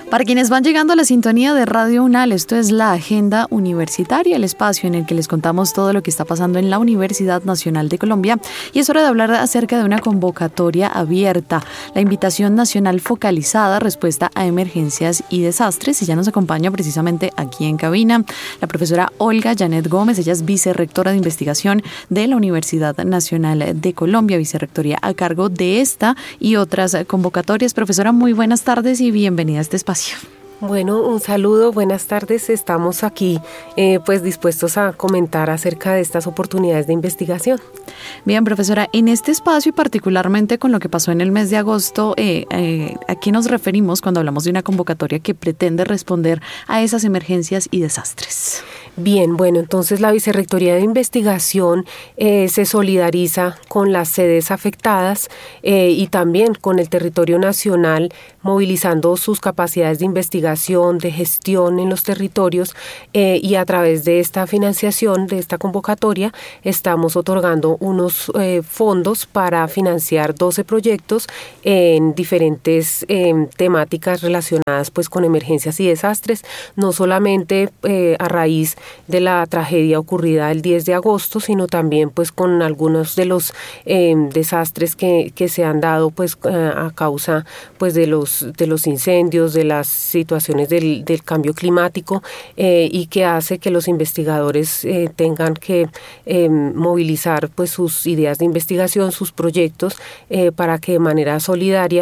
Para quienes van llegando a la sintonía de Radio UNAL, esto es la Agenda Universitaria, el espacio en el que les contamos todo lo que está pasando en la Universidad Nacional de Colombia. Y es hora de hablar acerca de una convocatoria abierta, la Invitación Nacional Focalizada, Respuesta a Emergencias y Desastres. Y ya nos acompaña precisamente aquí en cabina la profesora Olga Janet Gómez. Ella es vicerrectora de investigación de la Universidad Nacional de Colombia, vicerrectoría a cargo de esta y otras convocatorias. Profesora, muy buenas tardes y bienvenida a este espacio. Bueno, un saludo, buenas tardes. Estamos aquí pues dispuestos a comentar acerca de estas oportunidades de investigación. Bien, profesora, en este espacio y particularmente con lo que pasó en el mes de agosto, ¿a qué nos referimos cuando hablamos de una convocatoria que pretende responder a esas emergencias y desastres? Bien, bueno, entonces la Vicerrectoría de Investigación se solidariza con las sedes afectadas y también con el territorio nacional, movilizando sus capacidades de investigación, de gestión en los territorios y a través de esta financiación, de esta convocatoria, estamos otorgando unos fondos para financiar 12 proyectos en diferentes temáticas relacionadas pues con emergencias y desastres, no solamente a raíz de la tragedia ocurrida el 10 de agosto, sino también pues con algunos de los desastres que se han dado pues a causa pues de los incendios, de las situaciones del cambio climático y que hace que los investigadores tengan que movilizar pues sus ideas de investigación, sus proyectos para que de manera solidaria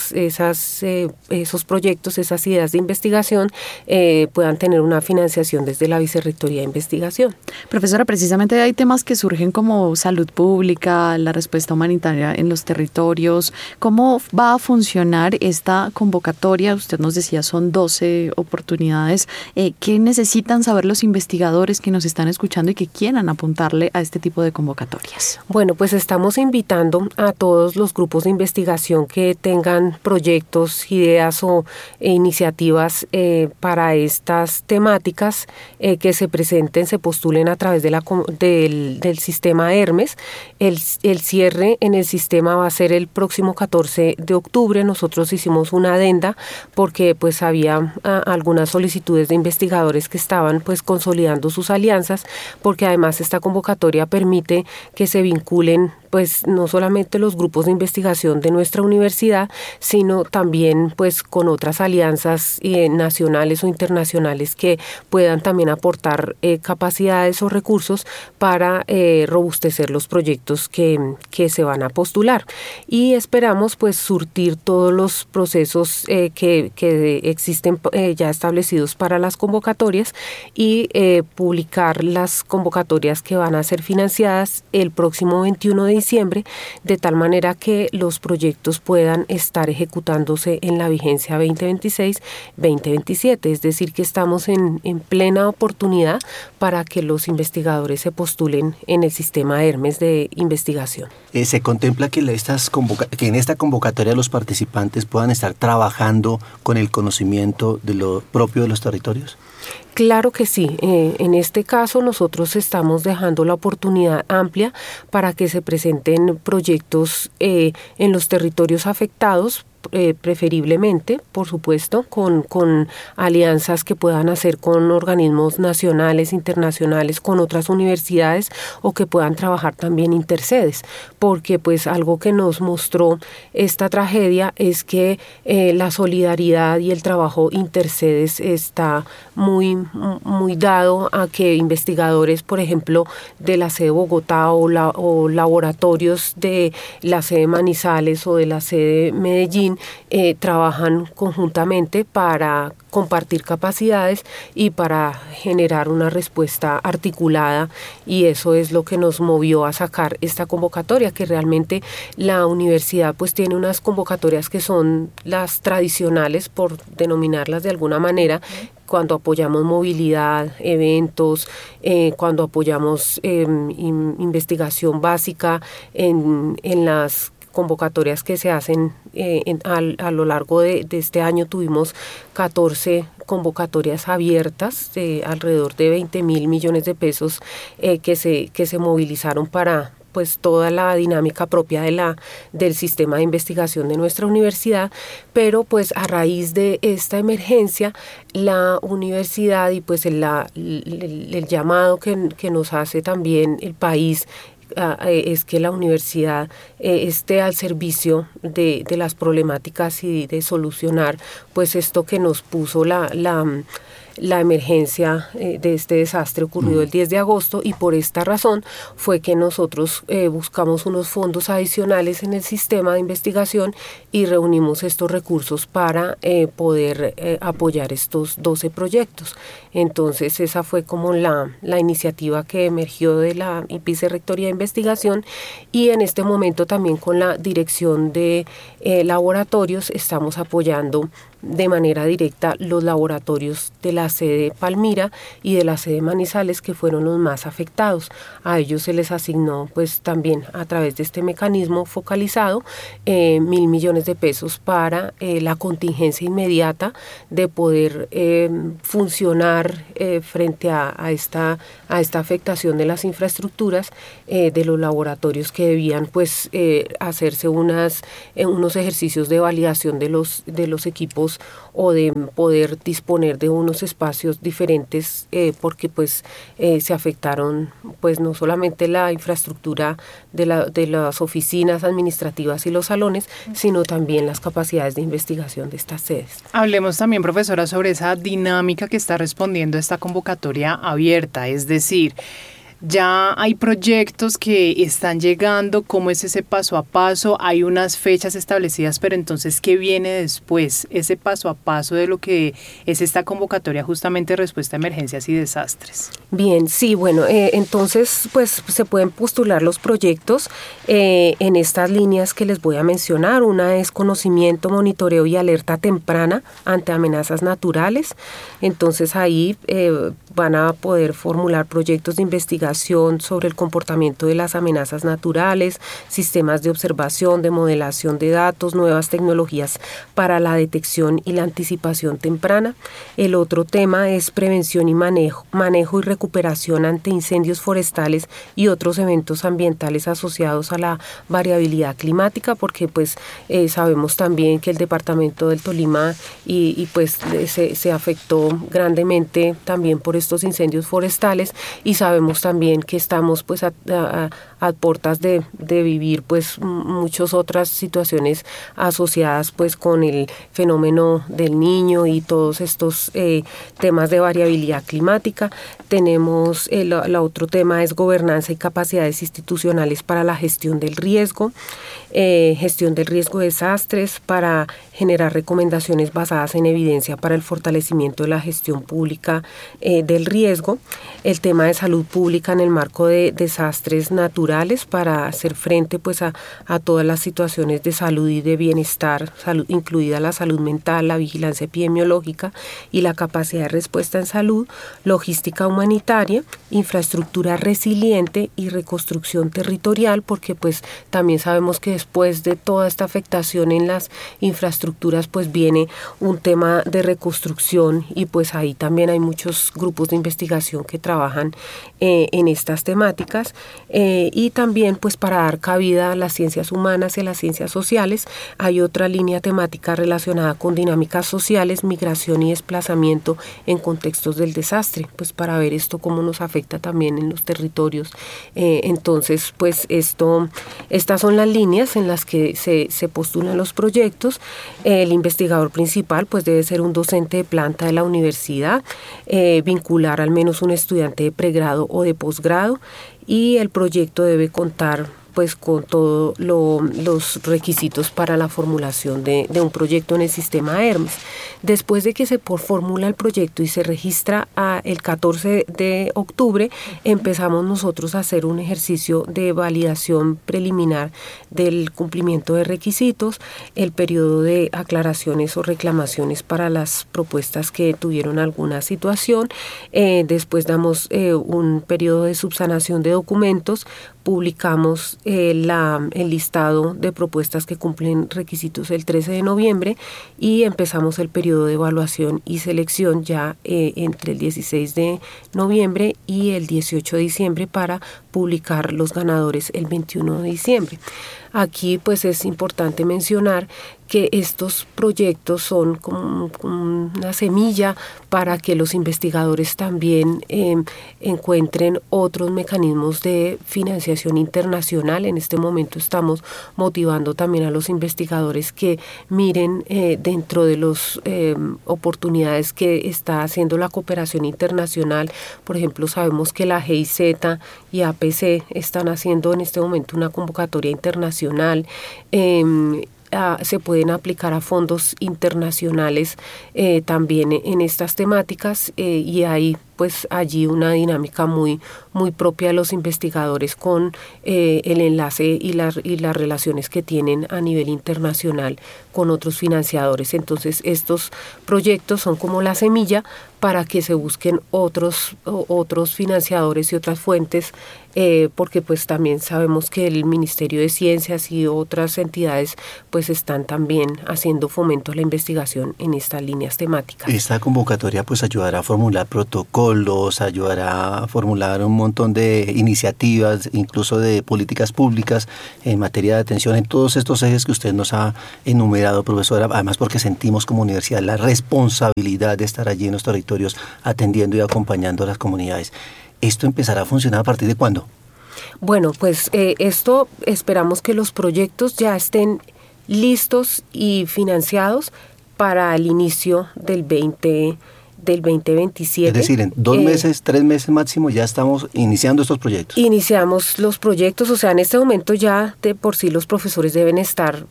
esos proyectos, esas ideas de investigación puedan tener una financiación desde la Vicerrectoría de Investigación. Profesora, precisamente hay temas que surgen como salud pública, la respuesta humanitaria en los territorios. ¿Cómo va a funcionar esta convocatoria? Usted nos decía, son 12 oportunidades. ¿Qué necesitan saber los investigadores que nos están escuchando y que quieran apuntarle a este tipo de convocatorias? Bueno, pues estamos invitando a todos los grupos de investigación que tengan proyectos, ideas o iniciativas para estas temáticas que se presenten, se postulen a través del sistema Hermes. El cierre en el sistema va a ser el próximo 14 de octubre. Nosotros hicimos una adenda porque pues había algunas solicitudes de investigadores que estaban pues consolidando sus alianzas, porque además esta convocatoria permite que se vinculen pues no solamente los grupos de investigación de nuestra universidad, sino también pues con otras alianzas nacionales o internacionales que puedan también aportar capacidades o recursos para robustecer los proyectos que se van a postular. Y esperamos pues surtir todos los procesos que existen ya establecidos para las convocatorias y publicar las convocatorias que van a ser financiadas el próximo 21 de diciembre, de tal manera que los proyectos puedan estar ejecutándose en la vigencia 2026-2027, es decir, que estamos en plena oportunidad para que los investigadores se postulen en el sistema Hermes de investigación. ¿Se contempla que en esta convocatoria los participantes puedan estar trabajando con el conocimiento de lo propio de los territorios? Claro que sí. En este caso nosotros estamos dejando la oportunidad amplia para que se presenten proyectos en los territorios afectados, preferiblemente, por supuesto, con alianzas que puedan hacer con organismos nacionales, internacionales, con otras universidades o que puedan trabajar también intersedes, porque pues algo que nos mostró esta tragedia es que la solidaridad y el trabajo intersedes está muy dado a que investigadores, por ejemplo, de la sede Bogotá o laboratorios de la sede Manizales o de la sede Medellín trabajan conjuntamente para compartir capacidades y para generar una respuesta articulada, y eso es lo que nos movió a sacar esta convocatoria, que realmente la universidad pues tiene unas convocatorias que son las tradicionales, por denominarlas de alguna manera, cuando apoyamos movilidad, eventos, cuando apoyamos investigación básica en las convocatorias que se hacen a lo largo de este año. Tuvimos 14 convocatorias abiertas de alrededor de 20.000 millones de pesos que se movilizaron para pues toda la dinámica propia del sistema de investigación de nuestra universidad, pero pues a raíz de esta emergencia la universidad y pues el llamado que nos hace también el país es que la universidad esté al servicio de las problemáticas y de solucionar pues esto que nos puso la emergencia de este desastre ocurrido el 10 de agosto, y por esta razón fue que nosotros buscamos unos fondos adicionales en el sistema de investigación y reunimos estos recursos para poder apoyar estos 12 proyectos. Entonces esa fue como la iniciativa que emergió de la Vicerrectoría de Investigación, y en este momento también con la dirección de laboratorios estamos apoyando de manera directa los laboratorios de la sede Palmira y de la sede Manizales, que fueron los más afectados. A ellos se les asignó pues también a través de este mecanismo focalizado 1.000 millones de pesos para la contingencia inmediata de poder funcionar frente a esta afectación de las infraestructuras de los laboratorios, que debían pues hacerse unos ejercicios de validación de los equipos o de poder disponer de unos espacios diferentes porque pues se afectaron pues no solamente la infraestructura de las oficinas administrativas y los salones, sino también las capacidades de investigación de estas sedes. Hablemos también, profesora, sobre esa dinámica que está respondiendo esta convocatoria abierta, es decir, ya hay proyectos que están llegando. ¿Cómo es ese paso a paso? Hay unas fechas establecidas, pero entonces, ¿qué viene después? Ese paso a paso de lo que es esta convocatoria justamente de respuesta a emergencias y desastres. Bien, sí, bueno, entonces pues se pueden postular los proyectos en estas líneas que les voy a mencionar. Una es conocimiento, monitoreo y alerta temprana ante amenazas naturales. Entonces ahí van a poder formular proyectos de investigación sobre el comportamiento de las amenazas naturales, sistemas de observación, de modelación de datos, nuevas tecnologías para la detección y la anticipación temprana. El otro tema es prevención y manejo y recuperación ante incendios forestales y otros eventos ambientales asociados a la variabilidad climática, porque pues sabemos también que el departamento del Tolima y pues se afectó grandemente también por estos incendios forestales, y sabemos también que estamos pues a puertas de vivir pues muchas otras situaciones asociadas pues con el fenómeno del Niño y todos estos temas de variabilidad climática. Tenemos el otro tema es gobernanza y capacidades institucionales para la gestión del riesgo, gestión del riesgo de desastres, para generar recomendaciones basadas en evidencia para el fortalecimiento de la gestión pública del riesgo. El tema de salud pública en el marco de desastres naturales, para hacer frente pues a todas las situaciones de salud y de bienestar, incluida la salud mental, la vigilancia epidemiológica y la capacidad de respuesta en salud, logística humanitaria, infraestructura resiliente y reconstrucción territorial, porque pues también sabemos que después de toda esta afectación en las infraestructuras pues viene un tema de reconstrucción, y pues ahí también hay muchos grupos de investigación que trabajan en estas temáticas, y también pues para dar cabida a las ciencias humanas y a las ciencias sociales hay otra línea temática relacionada con dinámicas sociales, migración y desplazamiento en contextos del desastre, pues para ver esto cómo nos afecta también en los territorios. Entonces pues estas son las líneas en las que se postulan los proyectos. El investigador principal pues debe ser un docente de planta de la universidad, vincular al menos un estudiante de pregrado o de posgrado, y el proyecto debe contar pues con todos los requisitos para la formulación de un proyecto en el sistema Hermes. Después de que se formula el proyecto y se registra el 14 de octubre, empezamos nosotros a hacer un ejercicio de validación preliminar del cumplimiento de requisitos, el periodo de aclaraciones o reclamaciones para las propuestas que tuvieron alguna situación. Después damos un periodo de subsanación de documentos publicamos el listado de propuestas que cumplen requisitos el 13 de noviembre y empezamos el periodo de evaluación y selección ya entre el 16 de noviembre y el 18 de diciembre para publicar los ganadores el 21 de diciembre. Aquí pues es importante mencionar que estos proyectos son como una semilla para que los investigadores también encuentren otros mecanismos de financiación internacional. En este momento estamos motivando también a los investigadores que miren dentro de las oportunidades que está haciendo la cooperación internacional. Por ejemplo, sabemos que la GIZ y APC están haciendo en este momento una convocatoria internacional. Se pueden aplicar a fondos internacionales también en estas temáticas y hay pues allí una dinámica muy propia de los investigadores con el enlace y las relaciones que tienen a nivel internacional con otros financiadores. Entonces estos proyectos son como la semilla para que se busquen otros financiadores y otras fuentes, porque pues también sabemos que el Ministerio de Ciencias y otras entidades pues están también haciendo fomento a la investigación en estas líneas temáticas. Esta convocatoria pues ayudará a formular protocolos, ayudará a formular un montón de iniciativas, incluso de políticas públicas en materia de atención en todos estos ejes que usted nos ha enumerado, profesora, además porque sentimos como universidad la responsabilidad de estar allí en los territorios atendiendo y acompañando a las comunidades. ¿Esto empezará a funcionar a partir de cuándo? Bueno, pues esto esperamos que los proyectos ya estén listos y financiados para el inicio del 2027. Es decir, en 2 meses, 3 meses máximo ya estamos iniciando estos proyectos. Iniciamos los proyectos, o sea, en este momento ya de por sí los profesores deben estar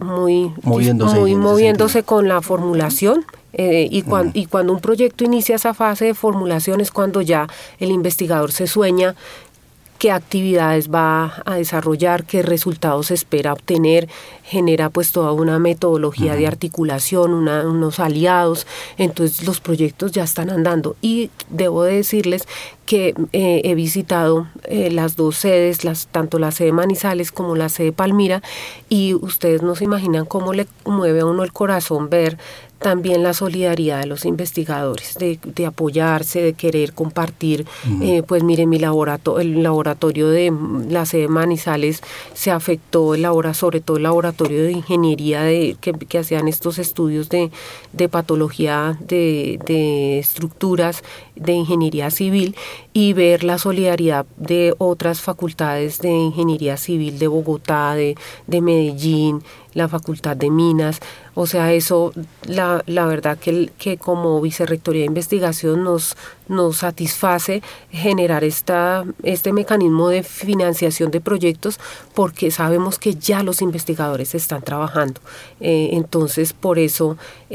moviéndose con la formulación. Y cuando un proyecto inicia esa fase de formulación es cuando ya el investigador se sueña qué actividades va a desarrollar, qué resultados espera obtener, genera pues toda una metodología de articulación, unos aliados. Entonces los proyectos ya están andando y debo de decirles que he visitado las 2 sedes, tanto la sede Manizales como la sede Palmira, y ustedes no se imaginan cómo le mueve a uno el corazón ver también la solidaridad de los investigadores, de apoyarse, de querer compartir. Pues miren, el laboratorio de la sede Manizales se afectó, sobre todo el laboratorio de ingeniería que hacían estos estudios de patología de estructuras, de ingeniería civil, y ver la solidaridad de otras facultades de ingeniería civil de Bogotá, de Medellín, la Facultad de Minas. O sea, eso, la verdad que como Vicerrectoría de Investigación nos satisface generar este mecanismo de financiación de proyectos, porque sabemos que ya los investigadores están trabajando. Entonces, por eso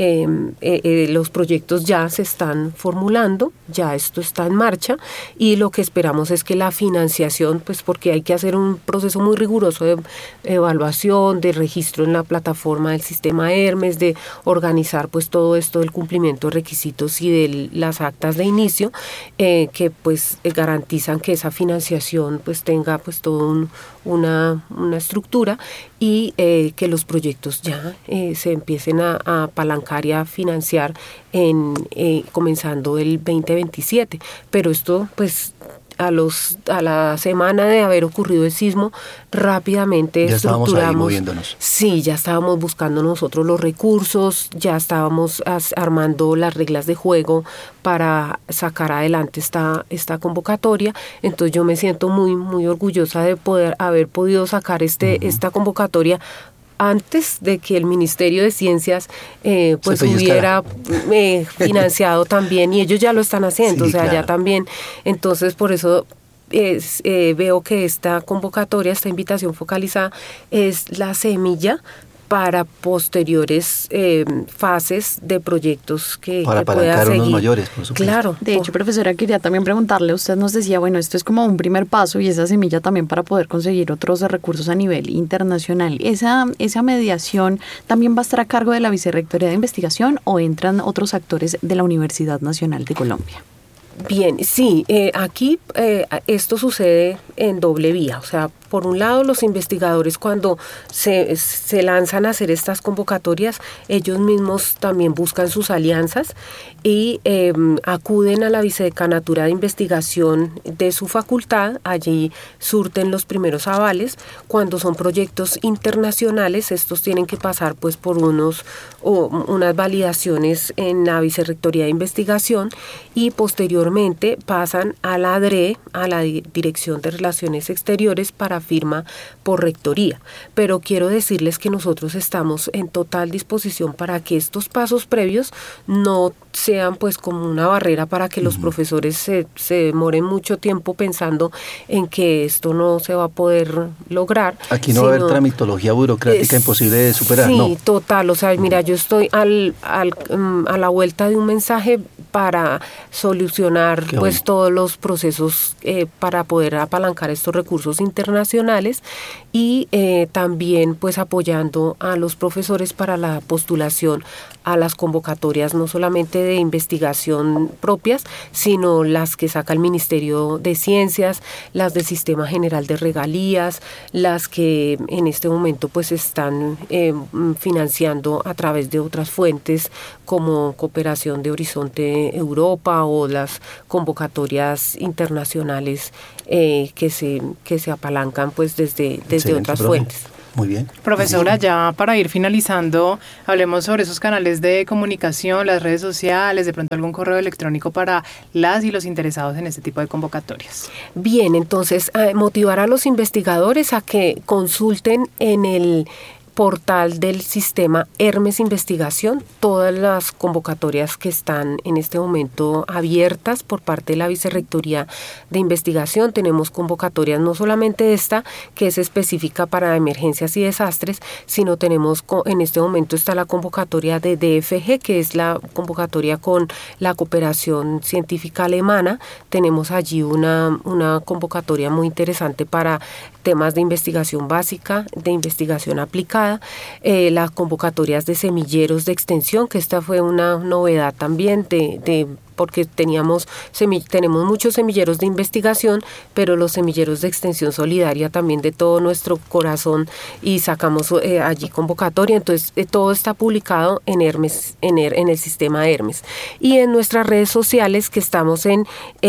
los proyectos ya se están formulando, ya esto está en marcha, y lo que esperamos es que la financiación, pues porque hay que hacer un proceso muy riguroso de evaluación, de registro en la plataforma del sistema Hermes, de organizar pues todo esto del cumplimiento de requisitos y de las actas de inicio, que pues garantizan que esa financiación pues tenga pues toda una estructura, y que los proyectos ya se empiecen a apalancar y a financiar comenzando el 2027. Pero esto pues a la semana de haber ocurrido el sismo, rápidamente ya estructuramos. Estábamos ahí moviéndonos. Sí, ya estábamos buscando nosotros los recursos, ya estábamos armando las reglas de juego para sacar adelante esta convocatoria. Entonces yo me siento muy orgullosa de haber podido sacar esta convocatoria antes de que el Ministerio de Ciencias pues hubiera financiado también, y ellos ya lo están haciendo, sí, o sea, claro. Ya también. Entonces, por eso veo que esta convocatoria, esta invitación focalizada, es la semilla para posteriores fases de proyectos que pueda seguir. Unos mayores, por supuesto. Claro. De hecho, profesora, quería también preguntarle, usted nos decía, bueno, esto es como un primer paso y esa semilla también para poder conseguir otros recursos a nivel internacional. ¿Esa mediación también va a estar a cargo de la Vicerrectoría de Investigación o entran otros actores de la Universidad Nacional de Colombia? Bien, sí, aquí esto sucede en doble vía, o sea, por un lado, los investigadores cuando se lanzan a hacer estas convocatorias, ellos mismos también buscan sus alianzas y acuden a la vicedecanatura de investigación de su facultad, allí surten los primeros avales. Cuando son proyectos internacionales, estos tienen que pasar pues por unas validaciones en la Vicerrectoría de Investigación y posteriormente pasan a la DRE, a la Dirección de Relaciones Exteriores, para firma por rectoría. Pero quiero decirles que nosotros estamos en total disposición para que estos pasos previos no sean pues como una barrera para que los profesores se demoren mucho tiempo pensando en que esto no se va a poder lograr. Aquí no va a haber tramitología burocrática imposible de superar, sí, ¿no? Sí, total. O sea, mira, yo estoy a la vuelta de un mensaje para solucionar todos los procesos para poder apalancar estos recursos internacionales y también pues apoyando a los profesores para la postulación a las convocatorias, no solamente de investigación propias, sino las que saca el Ministerio de Ciencias, las del Sistema General de Regalías, las que en este momento pues están financiando a través de otras fuentes como Cooperación de Horizonte Europa o las convocatorias internacionales que se apalancan pues desde otras fuentes. Muy bien. Profesora, ya para ir finalizando, hablemos sobre esos canales de comunicación, las redes sociales, de pronto algún correo electrónico para las y los interesados en este tipo de convocatorias. Bien, entonces motivar a los investigadores a que consulten en el portal del sistema Hermes Investigación todas las convocatorias que están en este momento abiertas por parte de la Vicerrectoría de Investigación. Tenemos convocatorias, no solamente esta, que es específica para emergencias y desastres, sino tenemos en este momento está la convocatoria de DFG, que es la convocatoria con la cooperación científica alemana. Tenemos allí una convocatoria muy interesante para temas de investigación básica, de investigación aplicada, las convocatorias de semilleros de extensión, que esta fue una novedad también porque tenemos muchos semilleros de investigación, pero los semilleros de extensión solidaria también de todo nuestro corazón y sacamos allí convocatoria. Entonces todo está publicado en Hermes, en el sistema Hermes. Y en nuestras redes sociales, que estamos en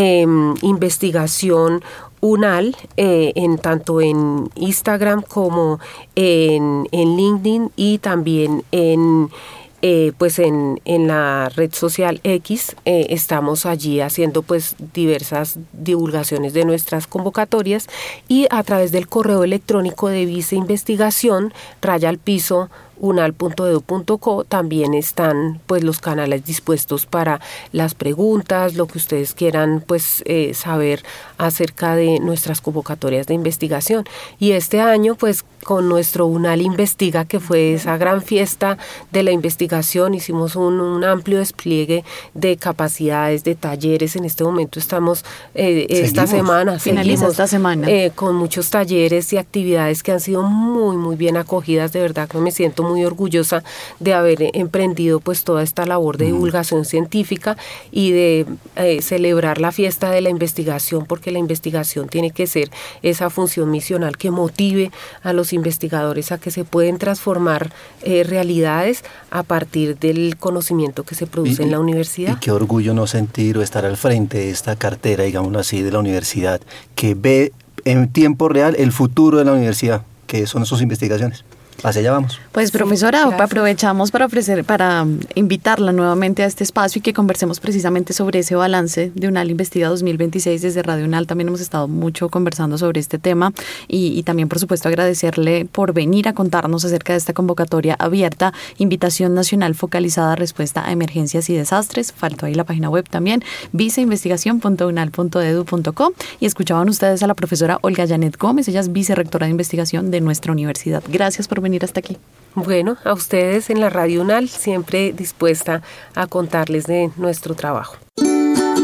investigación UNAL, tanto en Instagram como en LinkedIn y también en la red social X, estamos allí haciendo pues diversas divulgaciones de nuestras convocatorias y a través del correo electrónico de viceinvestigación _unal.edu.co también están pues los canales dispuestos para las preguntas, lo que ustedes quieran pues saber acerca de nuestras convocatorias de investigación. Y este año pues con nuestro UNAL Investiga, que fue esa gran fiesta de la investigación, hicimos un amplio despliegue de capacidades, de talleres. En este momento estamos finaliza esta semana con muchos talleres y actividades que han sido muy muy bien acogidas. De verdad que me siento muy orgullosa de haber emprendido pues toda esta labor de divulgación científica y de celebrar la fiesta de la investigación, porque la investigación tiene que ser esa función misional que motive a los investigadores a que se pueden transformar realidades a partir del conocimiento que se produce en la universidad. Y qué orgullo no sentir o estar al frente de esta cartera, digámoslo así, de la universidad, que ve en tiempo real el futuro de la universidad, que son sus investigaciones. Hacia allá vamos. Pues profesora, aprovechamos para invitarla nuevamente a este espacio y que conversemos precisamente sobre ese balance de UNAL Investiga 2026. Desde Radio UNAL también hemos estado mucho conversando sobre este tema y también por supuesto agradecerle por venir a contarnos acerca de esta convocatoria abierta, Invitación Nacional Focalizada a Respuesta a Emergencias y Desastres. Faltó ahí la página web también, viceinvestigación.unal.edu.co, y escuchaban ustedes a la profesora Olga Janet Gómez. Ella es vicerrectora de investigación de nuestra universidad. Gracias por venir hasta aquí. Bueno, a ustedes en la Radio UNAL, siempre dispuesta a contarles de nuestro trabajo.